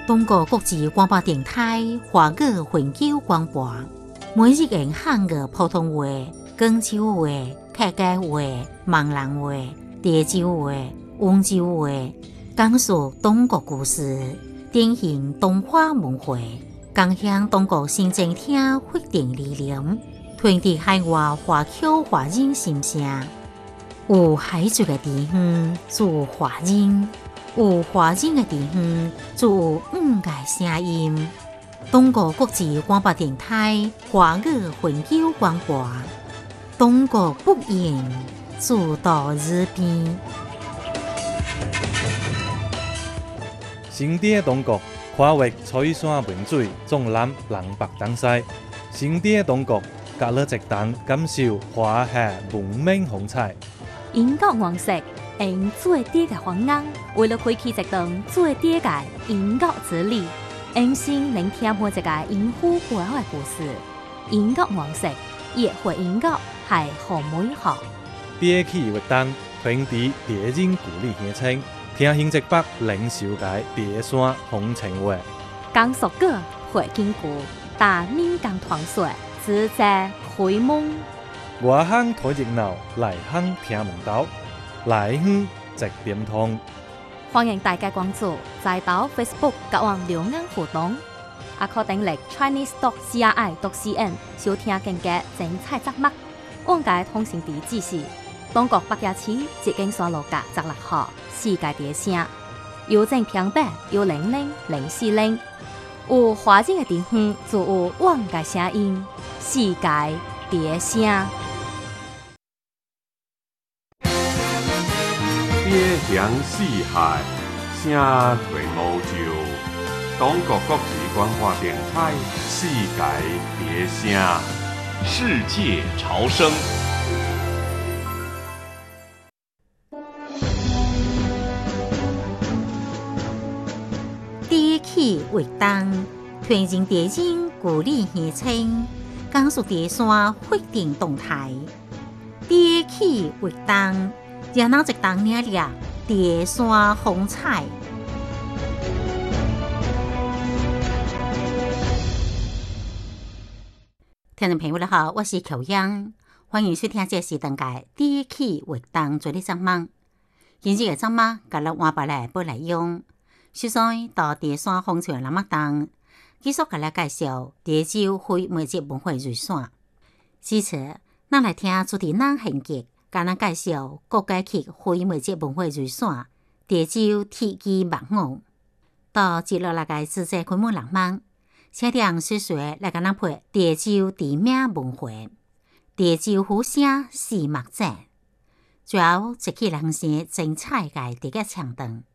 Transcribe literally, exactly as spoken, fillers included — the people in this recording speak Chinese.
中国国际广播电台华语永久广播，每日用汉语普通话、广州话、客家话、闽南话、潮州话、温州话，讲述中国故事，典型东华文化，共享中国新政厅发展理念，传递海外华侨华人心声。有海族的地方，就有华人；有华人的地方，就有五个声音。中国国际广播电台华语永久广播，中国不言，自到日边。 新地的中国跨越彩山文水，纵览南北东西。新地的中国，隔了一档感受华夏文明风采。 英国王室用最低的方案，为了开启一段最低的英国之旅，用心聆听每一个英夫背后的故事。英国王室也会英国系好美好。 第一期活动传递地人故里乡亲，听新一北领袖界第山风情话。 讲述个会经过大民间传说，自在开门。 外乡睇热闹，内乡听门道，内乡直点通。 欢迎大家关注在岛 Facebook 甲网留言互动，也可登录 Chinese dot C R I dot C N 收听更加精彩节目。往界通行地址是中国北野市捷径山路甲十六号世界第声，邮政平板有零零零四零。有华人的地方就有往界声音，世界第声。 边乡四海，声垂无旧。中国国际广播电台世界第声， 世界潮声。 第一期活动，传承地人故里乡亲，讲述地山发展动态。第一期活动，热闹一档领略地山风采。听众朋友们好，我是裘央，欢迎收听这是当届第一期活动做的节目。今日的节目，甲咱换别来播来用。首先到地山风潮南麦档，继续甲咱介绍潮州非物质文化遗产。其次，咱来听主持人hình劇，甲咱介紹國家級非物質文化遺產潮州鐵基木偶。到接落來個自在開門人們，請聽水水來甲咱配潮州地名文化，潮州虎聲四目仔，最後一起人生精彩個第一場段。